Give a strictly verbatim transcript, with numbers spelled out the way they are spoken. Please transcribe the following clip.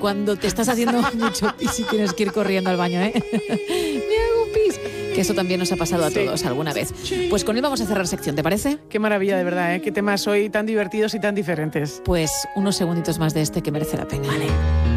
cuando te estás haciendo mucho pis y tienes que ir corriendo al baño, ¿eh? Me hago un pis. Que eso también nos ha pasado a todos sí. alguna vez. Pues con él vamos a cerrar sección, ¿te parece? Qué maravilla, de verdad, ¿eh? Qué temas hoy tan divertidos y tan diferentes. Pues unos segunditos más de este que merece la pena. Vale.